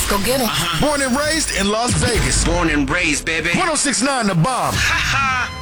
Go get him. Born and raised in Las Vegas. Born and raised, baby. 1069 The Bomb.